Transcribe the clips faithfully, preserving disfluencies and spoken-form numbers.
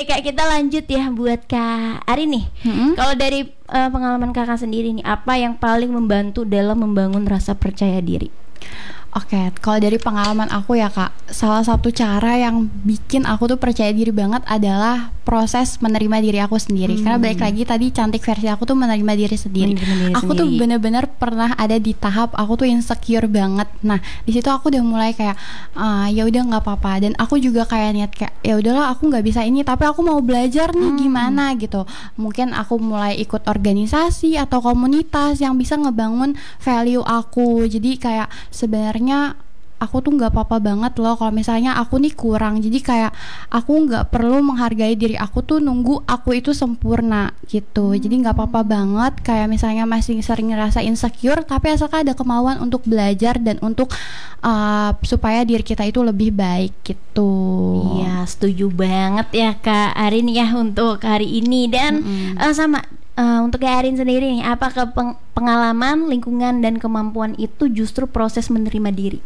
Kak, kita lanjut ya buat Kak Arin nih. Hmm? Kalau dari uh, pengalaman Kakak sendiri nih, apa yang paling membantu dalam membangun rasa percaya diri? Oke, okay, kalau dari pengalaman aku ya Kak, salah satu cara yang bikin aku tuh percaya diri banget adalah proses menerima diri aku sendiri. hmm. Karena balik lagi tadi cantik versi aku tuh menerima diri sendiri. Menerima diri aku sendiri. Tuh bener-bener pernah ada di tahap aku tuh insecure banget. Nah di situ aku udah mulai kayak uh, ya udah nggak apa-apa. Dan aku juga kayak niat kayak ya udahlah aku nggak bisa ini, tapi aku mau belajar nih hmm. gimana gitu. Mungkin aku mulai ikut organisasi atau komunitas yang bisa ngebangun value aku. Jadi kayak sebenarnya aku tuh nggak apa-apa banget loh kalau misalnya aku nih kurang. Jadi kayak aku nggak perlu menghargai diri aku tuh nunggu aku itu sempurna gitu. hmm. Jadi nggak apa-apa banget kayak misalnya masih sering ngerasa insecure, tapi asalkan ada kemauan untuk belajar dan untuk uh, supaya diri kita itu lebih baik gitu. Iya, setuju banget ya Kak Arin ya untuk hari ini. Dan mm-hmm. uh, sama Uh, untuk Kak Arin sendiri nih, apakah peng- pengalaman, lingkungan, dan kemampuan itu justru proses menerima diri?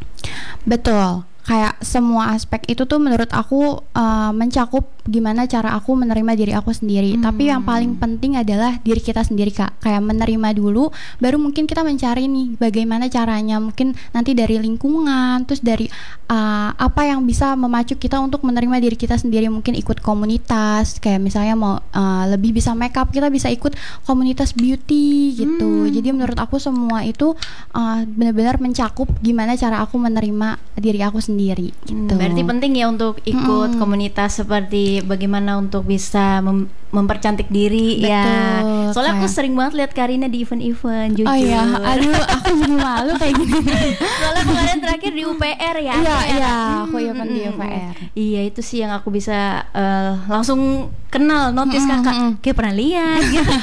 Betul. Kayak semua aspek itu tuh menurut aku uh, mencakup gimana cara aku menerima diri aku sendiri. hmm. Tapi yang paling penting adalah diri kita sendiri Kak. Kayak menerima dulu, baru mungkin kita mencari nih bagaimana caranya. Mungkin nanti dari lingkungan, terus dari uh, apa yang bisa memacu kita untuk menerima diri kita sendiri. Mungkin ikut komunitas, kayak misalnya mau uh, lebih bisa makeup, kita bisa ikut komunitas beauty gitu. hmm. Jadi menurut aku semua itu uh, benar-benar mencakup gimana cara aku menerima diri aku sendiri. sendiri gitu. Berarti penting ya untuk ikut hmm. komunitas seperti bagaimana untuk bisa mem- mempercantik diri. Betul, ya. Soalnya kayak aku sering banget lihat Karina di event-event, jujur. Oh iya, aduh aku jadi malu kayak gini. Soalnya kemarin terakhir di U P R ya. Iya, iya, aku event di U P R. Iya, itu sih yang aku bisa uh, langsung kenal, notice mm-hmm. kakak, kayak pernah lihat gitu.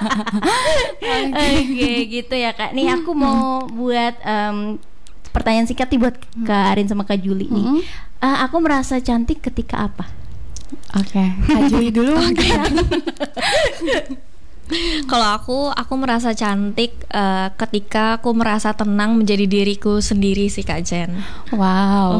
Oke, okay, gitu ya Kak. Nih aku mau buat um, pertanyaan singkat nih buat Kak Arin sama Kak Juli nih. Mm-hmm. Uh, aku merasa cantik ketika apa? Oke, okay. Kak Juli dulu. Okay. Kalau aku, aku merasa cantik uh, ketika aku merasa tenang menjadi diriku sendiri sih Kak Jen. Wow. Oh.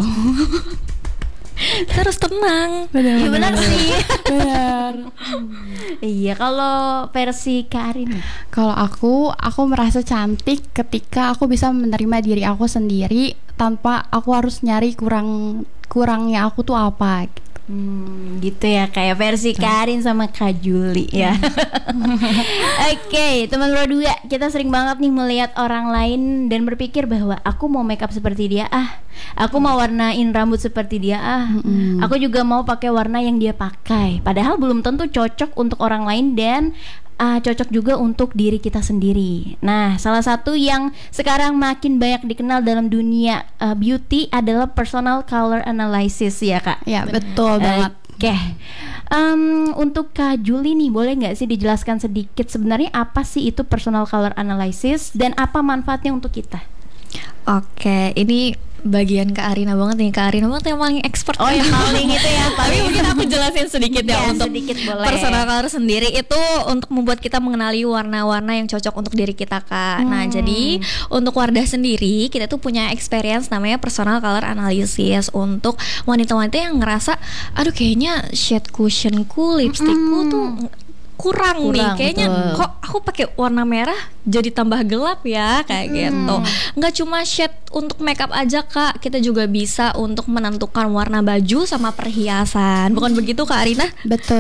Terus tenang. Benar, ya, benar sih. Benar. Iya, kalau versi Kak Arin. Kalau aku, aku merasa cantik ketika aku bisa menerima diri aku sendiri tanpa aku harus nyari kurang kurangnya aku tuh apa. Hmm, gitu ya, kayak versi Karin sama Kak Juli ya. Oke, okay, teman berdua, kita sering banget nih melihat orang lain dan berpikir bahwa aku mau makeup seperti dia, ah, aku mau warnain rambut seperti dia, ah, mm. aku juga mau pakai warna yang dia pakai. Padahal belum tentu cocok untuk orang lain dan Uh, cocok juga untuk diri kita sendiri. Nah, salah satu yang sekarang makin banyak dikenal dalam dunia uh, beauty adalah personal color analysis ya Kak. Ya betul banget. Oke, okay. um, untuk Kak Juli nih, boleh nggak sih dijelaskan sedikit sebenarnya apa sih itu personal color analysis dan apa manfaatnya untuk kita? Oke, ini bagian Kak Arina banget nih. Kak Arina banget yang paling expert. Oh, yang paling itu ya. Tapi mungkin aku jelasin sedikit ya, ya untuk sedikit boleh. Personal color sendiri itu untuk membuat kita mengenali warna-warna yang cocok untuk diri kita Kak. Hmm. Nah jadi untuk Wardah sendiri kita tuh punya experience namanya personal color analysis untuk wanita-wanita yang ngerasa aduh kayaknya shade cushionku, lipstickku hmm. tuh kurang, kurang nih kayaknya betul. Kok aku pakai warna merah jadi tambah gelap ya kayak hmm. gitu. Nggak cuma shade untuk makeup aja Kak, kita juga bisa untuk menentukan warna baju sama perhiasan. Bukan begitu Kak Arina? Betul.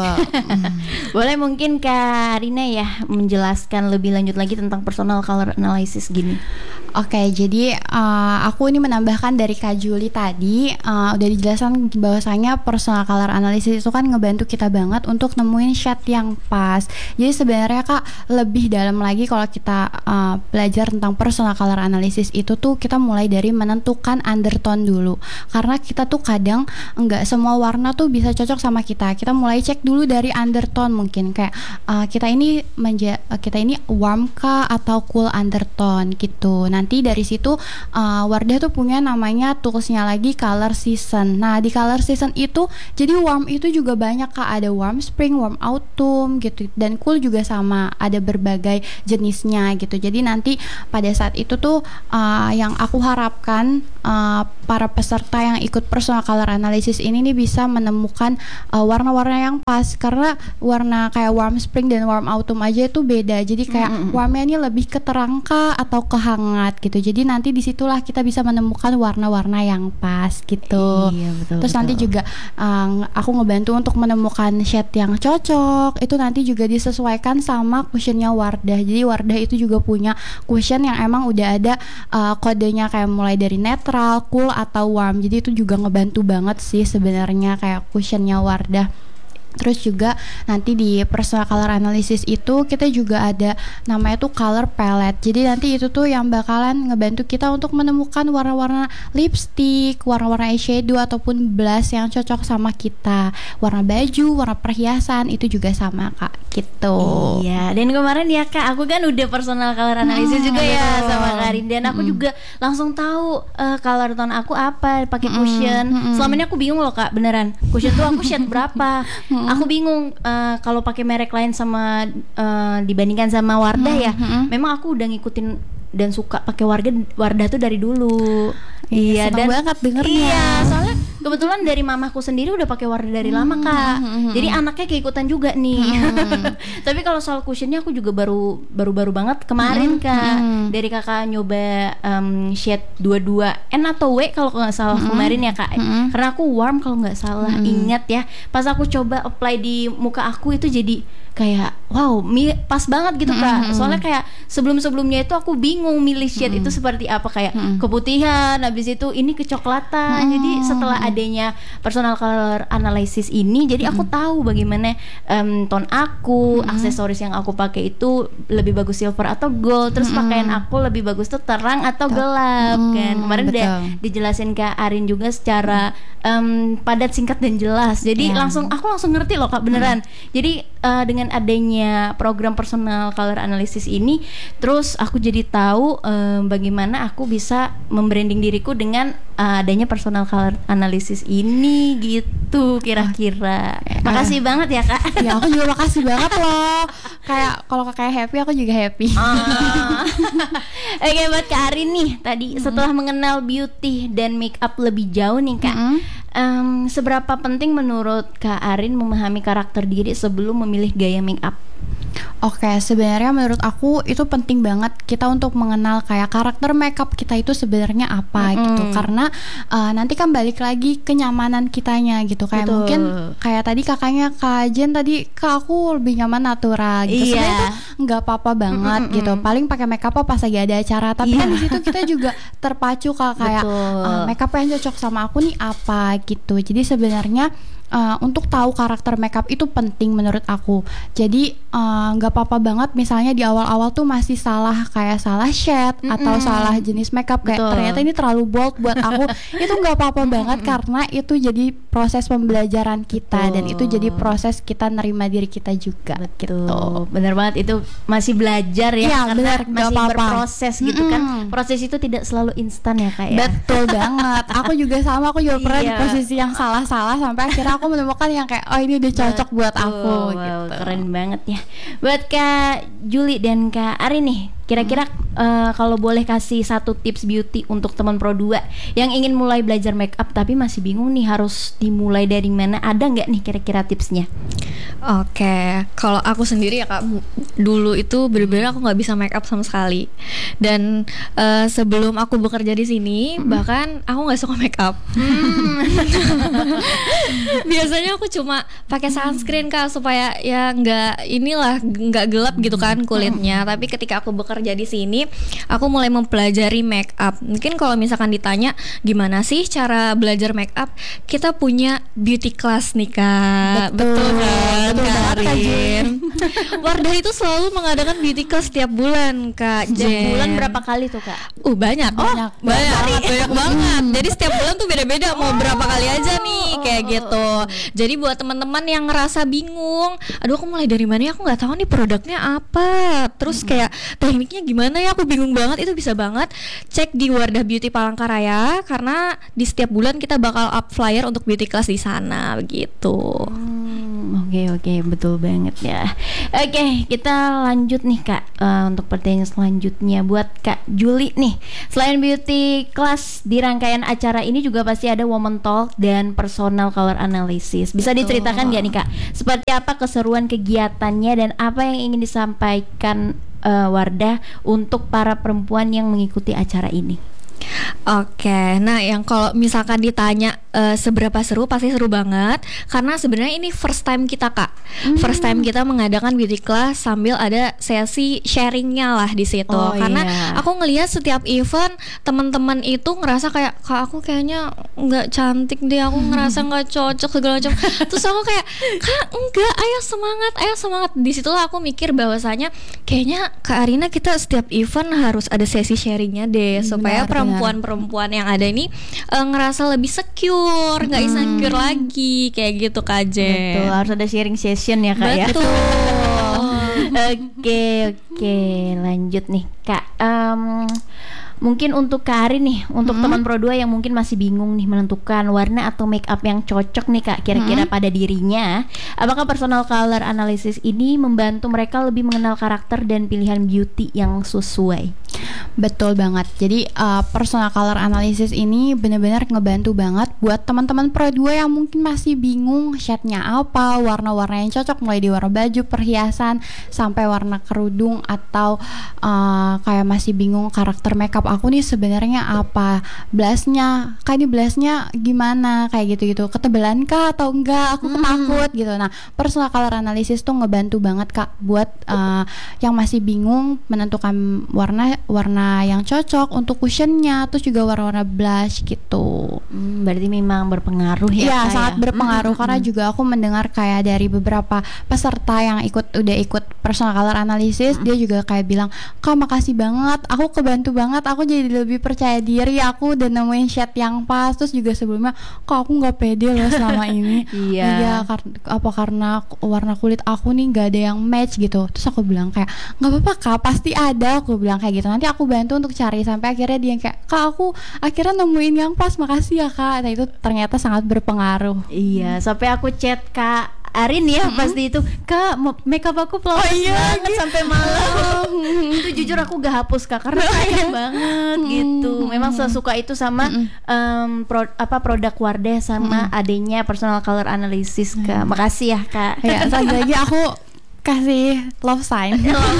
Boleh mungkin Kak Arina ya menjelaskan lebih lanjut lagi tentang personal color analysis gini. Oke, okay, jadi uh, aku ini menambahkan dari Kak Juli tadi uh, udah dijelaskan bahwasanya personal color analysis itu kan ngebantu kita banget untuk nemuin shade yang pas. Jadi sebenarnya Kak lebih dalam lagi kalau kita uh, belajar tentang personal color analysis itu tuh kita mulai dari menentukan undertone dulu. Karena kita tuh kadang enggak semua warna tuh bisa cocok sama kita. Kita mulai cek dulu dari undertone mungkin kayak uh, kita ini menja- kita ini warm kah atau cool undertone gitu. Nanti dari situ uh, Wardah tuh punya namanya toolsnya lagi color season. Nah di color season itu jadi warm itu juga banyak Kak, ada warm spring, warm autumn gitu, dan cool juga sama, ada berbagai jenisnya gitu. Jadi nanti pada saat itu tuh uh, yang aku harapkan uh, para peserta yang ikut personal color analysis ini nih bisa menemukan uh, warna-warna yang pas, karena warna kayak warm spring dan warm autumn aja itu beda. Jadi kayak mm-hmm. warmnya ini lebih ke terangka atau ke hangat gitu. Jadi nanti disitulah kita bisa menemukan warna-warna yang pas gitu. Iya, betul, Terus betul. nanti juga um, aku ngebantu untuk menemukan shade yang cocok. Itu nanti juga disesuaikan sama cushionnya Wardah. Jadi Wardah itu juga punya cushion yang emang udah ada uh, kodenya kayak mulai dari netral, cool atau warm. Jadi itu juga ngebantu banget sih sebenarnya kayak cushionnya Wardah. Terus juga nanti di personal color analysis itu kita juga ada namanya tuh color palette. Jadi nanti itu tuh yang bakalan ngebantu kita untuk menemukan warna-warna lipstick, warna-warna eyeshadow ataupun blush yang cocok sama kita. Warna baju, warna perhiasan itu juga sama Kak, gitu. Iya, dan kemarin ya Kak, aku kan udah personal color analysis Hmm, juga ya betul. sama Karin, dan aku Mm-mm. juga langsung tahu uh, color tone aku apa pakai Mm-mm, cushion. mm-mm. Selama ini aku bingung loh Kak, beneran. Cushion tuh aku shade berapa? Aku bingung uh, kalau pakai merek lain sama uh, dibandingkan sama Wardah ya. Mm-mm. Memang aku udah ngikutin dan suka pakai Wardah Wardah tuh dari dulu. Iya, seneng banget dengernya. Iya, soalnya kebetulan dari mamaku sendiri udah pakai Wardah dari lama Kak. Jadi anaknya keikutan juga nih. Tapi kalau soal cushionnya aku juga baru baru-baru banget kemarin Kak. Dari Kakak nyoba um, shade dua puluh dua N atau W kalau nggak salah kemarin ya Kak. Karena aku warm kalau nggak salah. Ingat ya, pas aku coba apply di muka aku itu jadi kayak wow, mi- pas banget gitu Kak. Soalnya kayak sebelum-sebelumnya itu aku bingung milih shade itu seperti apa, kayak keputihan, habis itu ini kecoklatan. Jadi setelah adanya personal color analysis ini, jadi aku tahu bagaimana um, tone aku, aksesoris yang aku pakai itu lebih bagus silver atau gold, terus pakaian aku lebih bagus tuh terang atau gelap kan. Kemarin betul. udah dijelasin Kak Arin juga secara um, padat, singkat dan jelas. Jadi Ya. langsung aku langsung ngerti loh Kak, beneran. Jadi uh, dengan adanya program personal color analysis ini, terus aku jadi tahu um, bagaimana aku bisa membranding diriku dengan uh, adanya personal color analysis ini gitu kira-kira. Makasih banget ya Kak. Ya aku juga makasih banget loh. Kayak kalau kakak happy, aku juga happy. Ah. Oke, buat Kak Arin nih, tadi setelah mengenal beauty dan make up lebih jauh nih Kak, Mm-mm. em, seberapa penting menurut Kak Arin memahami karakter diri sebelum memilih gaya make up? Oke, sebenarnya menurut aku itu penting banget kita untuk mengenal kayak karakter makeup kita itu sebenarnya apa Mm-mm. gitu. Karena uh, nanti kan balik lagi kenyamanan kitanya gitu. Kayak Betul. mungkin kayak tadi kakaknya Kak Jen tadi, Kak aku lebih nyaman natural gitu. Iya. Sebenarnya itu nggak apa-apa banget Mm-mm-mm. gitu. Paling pakai makeup pas lagi ada acara. Tapi Iya. kan di situ kita juga terpacu Kak, kayak Betul. uh, makeup yang cocok sama aku nih apa gitu. Jadi sebenarnya Uh, untuk tahu karakter makeup itu penting menurut aku. Jadi nggak uh, apa-apa banget misalnya di awal-awal tuh masih salah, kayak salah shade Mm-mm. atau salah jenis makeup, kayak Betul. ternyata ini terlalu bold buat aku. Itu nggak apa-apa banget karena itu jadi proses pembelajaran kita. Betul. Dan itu jadi proses kita nerima diri kita juga gitu. Tuh, bener banget, itu masih belajar ya, Iya, karena bener, nggak masih apa-apa. berproses gitu kan. Mm-mm. Proses itu tidak selalu instan ya Kak ya. Betul banget. Aku juga sama, aku juga pernah di Iya. posisi yang salah-salah sampai akhirnya aku menemukan yang kayak oh ini udah cocok buat aku Wow, gitu. keren banget ya. Buat Kak Juli dan Kak Arin nih, kira-kira uh, kalau boleh kasih satu tips beauty untuk teman Pro dua yang ingin mulai belajar make up tapi masih bingung nih harus dimulai dari mana, ada nggak nih kira-kira tipsnya? Oke, kalau aku sendiri ya Kak, dulu itu bener-bener aku nggak bisa make up sama sekali. Dan eh, sebelum aku bekerja di sini, bahkan aku nggak suka make up. Biasanya aku cuma pakai sunscreen Kak, supaya ya nggak inilah nggak gelap gitu kan kulitnya. Tapi ketika aku bekerja di sini, aku mulai mempelajari make up. Mungkin kalau misalkan ditanya gimana sih cara belajar make up, kita punya beauty class nih Kak. Betul. kan, Betul Kak banget, Kak Rin. Wardah itu selalu mengadakan beauty class setiap bulan Kak Setiap Jen. bulan berapa kali tuh Kak? Uh banyak, Banyak. oh, banyak, banget, banyak banget. Jadi setiap bulan tuh beda-beda, mau berapa kali aja nih, kayak gitu. Jadi buat teman-teman yang ngerasa bingung, aduh aku mulai dari mana ya, aku nggak tahu nih produknya apa, terus kayak tekniknya gimana ya, aku bingung banget. Itu bisa banget cek di Wardah Beauty Palangkaraya, karena di setiap bulan kita bakal up flyer untuk beauty class di sana, begitu. Hmm, Oke oke betul banget ya. Oke, kita lanjut nih Kak, uh, untuk pertanyaan selanjutnya buat Kak Juli nih. Selain beauty class, di rangkaian acara ini juga pasti ada woman talk dan personal color analysis. Bisa Betul. diceritakan gak nih Kak, seperti apa keseruan kegiatannya dan apa yang ingin disampaikan uh, Wardah untuk para perempuan yang mengikuti acara ini? Oke, nah yang kalau misalkan ditanya uh, seberapa seru, pasti seru banget karena sebenarnya ini first time kita Kak, hmm. first time kita mengadakan beauty class sambil ada sesi sharingnya lah di situ. Oh, karena iya. aku ngelihat setiap event teman-teman itu ngerasa kayak Kak aku kayaknya nggak cantik deh, aku ngerasa nggak cocok segala macam. Terus aku kayak Kak enggak, ayo semangat, ayo semangat. Disitulah aku mikir bahwasanya kayaknya Kak Arina kita setiap event harus ada sesi sharingnya deh, supaya Benar, perempuan-perempuan yang ada ini uh, ngerasa lebih secure, nggak Hmm. insecure lagi kayak gitu Kak Jen. Betul, harus ada sharing session ya Kak ya. Betul. Oke, oke, lanjut nih Kak. Em, mungkin untuk Kak Arin nih, untuk Hmm. teman Pro dua yang mungkin masih bingung nih menentukan warna atau make up yang cocok nih Kak, kira-kira Hmm. pada dirinya. Apakah personal color analysis ini membantu mereka lebih mengenal karakter dan pilihan beauty yang sesuai? Betul banget. Jadi uh, personal color analysis ini benar-benar ngebantu banget buat teman-teman Pro dua yang mungkin masih bingung shade-nya apa, warna-warna yang cocok, mulai di warna baju, perhiasan, sampai warna kerudung, atau uh, kayak masih bingung karakter makeup aku nih sebenarnya apa, blushnya, kayak ini blushnya gimana, kayak gitu-gitu, ketebalan kah atau enggak, aku takut gitu. Nah, personal color analysis tuh ngebantu banget Kak buat uh, yang masih bingung menentukan warna warna yang cocok untuk cushionnya, terus juga warna-warna blush gitu. Hmm, berarti memang berpengaruh ya Iya, Kak, sangat ya? berpengaruh Hmm, karena hmm. juga aku mendengar kayak dari beberapa peserta yang ikut udah ikut personal color analysis, dia juga kayak bilang, "Kak, makasih banget, aku kebantu banget, aku jadi lebih percaya diri, aku udah nemuin shade yang pas." Terus juga sebelumnya, "Kak, aku nggak pede loh selama ini." Iya. Iya, kar- apa karena warna kulit aku nih nggak ada yang match gitu. Terus aku bilang kayak, "Nggak apa-apa Kak, pasti ada." Aku bilang kayak gitu. Nanti aku bantu untuk cari, sampai akhirnya dia yang kayak, "Kak, aku akhirnya nemuin yang pas, makasih ya Kak." Nah, itu ternyata sangat berpengaruh. Iya, sampai aku chat Kak Arin ya, pasti itu, "Kak, mo- makeup aku flawless Oh, iya, banget sampai malam." Itu jujur aku gak hapus Kak, karena sayang banget gitu. Memang sesuka itu sama em, pro- apa produk Wardah sama adanya personal color analysis Kak. Makasih ya Kak. Ya, lagi-lagi aku kasih love sign.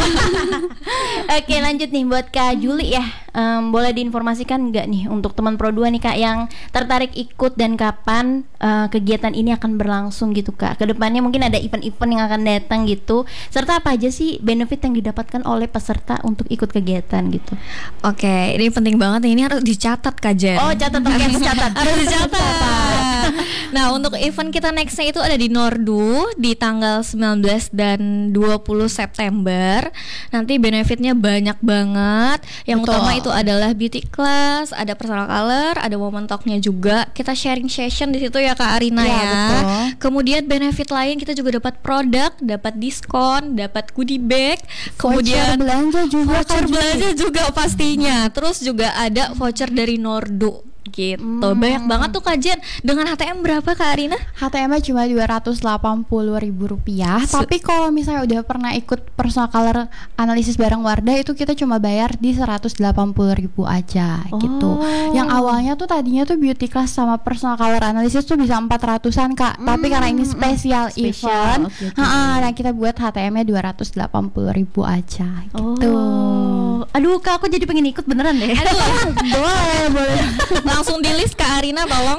Oke, lanjut nih buat Kak Juli ya. Em, boleh diinformasikan nggak nih untuk teman Pro dua nih Kak yang tertarik ikut, dan kapan eh, kegiatan ini akan berlangsung gitu Kak? Kedepannya mungkin ada event-event yang akan datang gitu. Serta apa aja sih benefit yang didapatkan oleh peserta untuk ikut kegiatan gitu? Oke, ini penting banget nih, ini harus dicatat Kak Jen. Oh, catat, oke, catat. Harus dicatat. Nah, untuk event kita nextnya itu ada di Nordu di tanggal sembilan belas dan dua puluh September. Nanti benefitnya banyak banget. Yang Betul. utama itu adalah beauty class, ada personal color, ada woman talk-nya juga. Kita sharing session di situ ya Kak Arina Iya, ya. betul. Kemudian benefit lain kita juga dapat produk, dapat diskon, dapat goodie bag, Voucher kemudian belanja juga voucher Kak Juli. belanja juga pastinya. Terus juga ada voucher dari Nordu gitu. Hmm. Banyak banget tuh Kak Jen. Dengan H T M berapa Kak Arina? H T M-nya cuma dua ratus delapan puluh ribu rupiah. Se- Tapi kalau misalnya udah pernah ikut personal color analisis bareng Wardah, itu kita cuma bayar di seratus delapan puluh ribu aja gitu. Oh. Yang awalnya tuh tadinya tuh beauty class sama personal color analisis tuh bisa empat ratusan Kak. Tapi karena ini spesial, Spesial, event, oke, oke. ha-ha, nah kita buat H T M-nya dua ratus delapan puluh ribu aja gitu. Oh. Aduh Kak, aku jadi pengen ikut beneran deh. Boleh, boleh. Langsung di list Kak Arina tolong.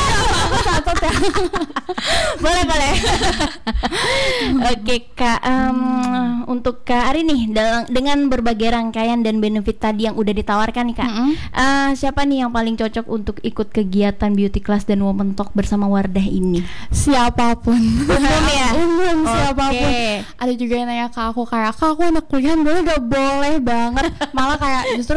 Boleh, boleh. Oke Kak, em, untuk Kak Ari nih, dalam dengan berbagai rangkaian dan benefit tadi yang udah ditawarkan nih Kak, Mm-mm. eh, siapa nih yang paling cocok untuk ikut kegiatan beauty class dan woman talk bersama Wardah ini? Siapapun. Umum ya? Umum, siapapun. Oke. Ada juga yang nanya ke aku kayak, "Kak, aku anak kuliah boleh gak?" Boleh banget. Malah kayak justru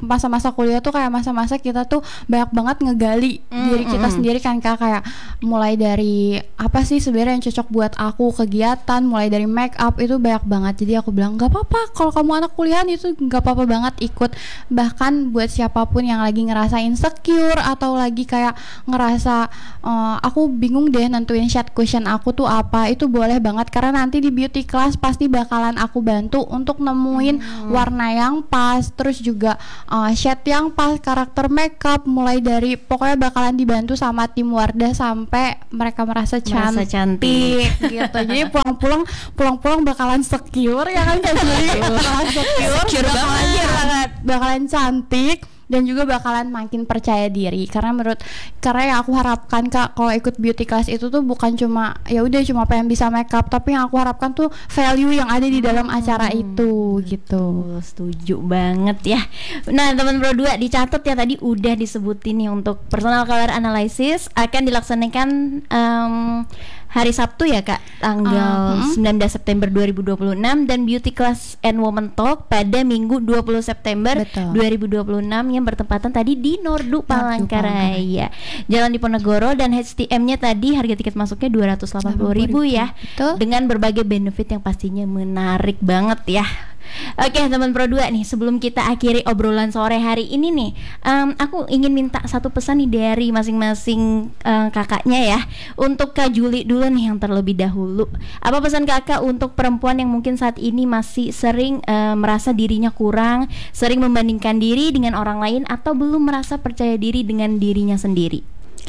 masa-masa kuliah tuh kayak masa-masa kita tuh banyak banget ngegali Mm, diri kita mm, sendiri kan Kak, kayak mulai dari apa sih sebenarnya yang cocok buat aku, kegiatan mulai dari make up itu banyak banget. Jadi aku bilang nggak apa-apa kalau kamu anak kuliahan itu nggak apa-apa banget ikut. Bahkan buat siapapun yang lagi ngerasa insecure atau lagi kayak ngerasa uh, aku bingung deh nentuin shade cushion aku tuh apa, itu boleh banget karena nanti di beauty class pasti bakalan aku bantu untuk nemuin hmm. warna yang pas, terus juga uh, shade yang pas, karakter makeup, mulai dari pokoknya bakalan dibantu sama tim Wardah sampai mereka merasa cantik, Merasa cantik. gitu. Jadi pulang-pulang pulang-pulang bakalan secure ya kan Kak Juli? Bakalan secure, Secure bakalan, banget. bakalan, bakalan cantik dan juga bakalan makin percaya diri. Karena menurut karena yang aku harapkan Kak kalau ikut beauty class itu tuh bukan cuma ya udah cuma pengen bisa makeup, tapi yang aku harapkan tuh value yang ada di dalam acara itu gitu. Oh, setuju banget ya. Nah, teman Pro dua dicatat ya, tadi udah disebutin nih untuk personal color analysis akan dilaksanakan em, hari Sabtu ya Kak, tanggal Uh, hmm. sembilan belas September dua ribu dua puluh enam, dan Beauty Class and Woman Talk pada Minggu dua puluh September Betul. dua ribu dua puluh enam yang bertepatan tadi di Nordu Palangkaraya, Jalan Diponegoro, dan H T M-nya tadi harga tiket masuknya dua ratus delapan puluh ribu ya. Betul. Dengan berbagai benefit yang pastinya menarik banget ya. Oke teman Pro dua nih, sebelum kita akhiri obrolan sore hari ini nih, um, aku ingin minta satu pesan nih dari masing-masing uh, kakaknya ya. Untuk Kak Juli dulu nih yang terlebih dahulu. Apa pesan kakak untuk perempuan yang mungkin saat ini masih sering uh, merasa dirinya kurang, sering membandingkan diri dengan orang lain, atau belum merasa percaya diri dengan dirinya sendiri?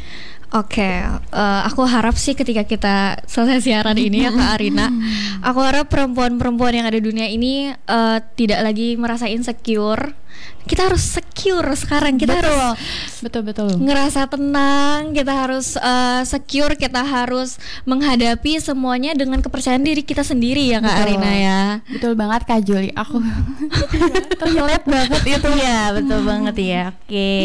Oke, eh, aku harap sih ketika kita selesai siaran ini ya Kak Arina, aku harap perempuan-perempuan yang ada di dunia ini eh, tidak lagi merasa insecure. Kita harus secure sekarang, kita Betul. harus Betul betul. ngerasa tenang, kita harus eh, secure, kita harus menghadapi semuanya dengan kepercayaan diri kita sendiri ya Kak Betul. Arina ya. Betul banget Kak Juli. Aku terlihat banget itu. Iya betul banget ya. Oke,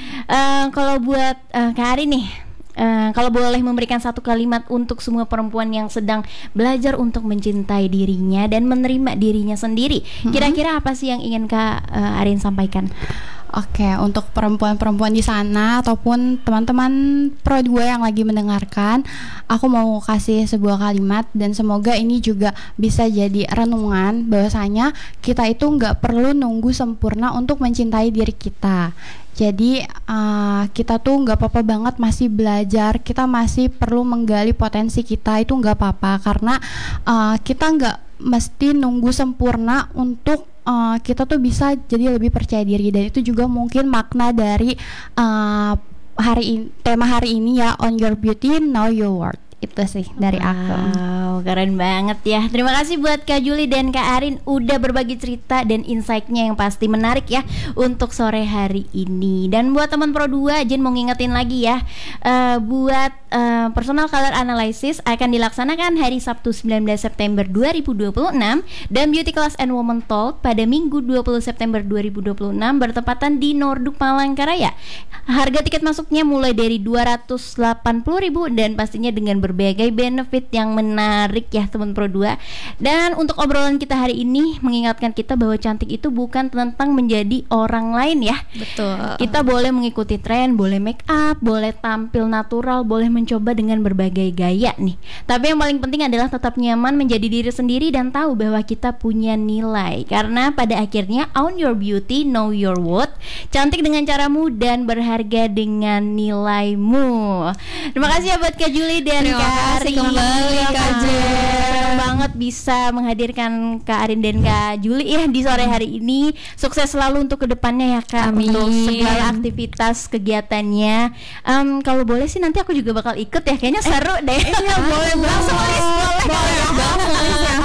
Eh, kalau buat eh, Kak Ari nih, eh, kalau boleh memberikan satu kalimat untuk semua perempuan yang sedang belajar untuk mencintai dirinya dan menerima dirinya sendiri, kira-kira apa sih yang ingin Kak eh, Arin sampaikan? Oke, untuk perempuan-perempuan di sana ataupun teman-teman Pro dua yang lagi mendengarkan, aku mau kasih sebuah kalimat dan semoga ini juga bisa jadi renungan bahwasanya kita itu nggak perlu nunggu sempurna untuk mencintai diri kita. Jadi uh, kita tuh nggak apa-apa banget masih belajar, kita masih perlu menggali potensi kita, itu nggak apa-apa karena uh, kita nggak mesti nunggu sempurna untuk Uh, kita tuh bisa jadi lebih percaya diri, dan itu juga mungkin makna dari uh, hari in, tema hari ini ya, On Your Beauty Know Your Worth. Itu sih dari aku. Wow, keren banget ya. Terima kasih buat Kak Juli dan Kak Arin udah berbagi cerita dan insight-nya yang pasti menarik ya untuk sore hari ini. Dan buat teman Pro dua, Jen mau ngingetin lagi ya, uh, buat uh, personal color analysis akan dilaksanakan hari Sabtu sembilan belas September dua ribu dua puluh enam, dan Beauty Class and Woman Talk pada Minggu dua puluh September dua ribu dua puluh enam bertepatan di Nordu Palangkaraya. Harga tiket masuknya mulai dari dua ratus delapan puluh ribu dan pastinya dengan berbagai benefit yang menarik ya teman Pro dua. Dan untuk obrolan kita hari ini mengingatkan kita bahwa cantik itu bukan tentang menjadi orang lain ya. Betul. Kita boleh mengikuti tren, boleh make up, boleh tampil natural, boleh mencoba dengan berbagai gaya nih. Tapi yang paling penting adalah tetap nyaman menjadi diri sendiri dan tahu bahwa kita punya nilai. Karena pada akhirnya own your beauty, know your worth. Cantik dengan caramu dan berharga dengan nilaimu. Terima kasih ya buat Kak Juli dan Terima Kak kasih Arin. kembali, Kak Jen. Senang banget bisa menghadirkan Kak Arin dan Kak Juli ya di sore hari ini. Sukses selalu untuk kedepannya ya Kak. Amin. Untuk segala aktivitas kegiatannya. Um, kalau boleh sih nanti aku juga bakal ikut ya. Kayaknya seru deh. Iya boleh langsung list boleh. Boleh banget.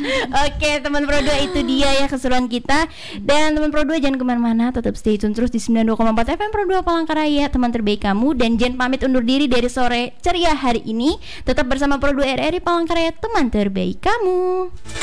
Oke teman Pro dua, itu dia ya keseruan kita. Dan teman Pro dua jangan kemana-mana, tetap stay tune terus di sembilan puluh dua koma empat F M Pro dua Palangkaraya, teman terbaik kamu. Dan Jen pamit undur diri dari sore ceria hari ini. Tetap bersama Pro dua R R I Palangkaraya, teman terbaik kamu.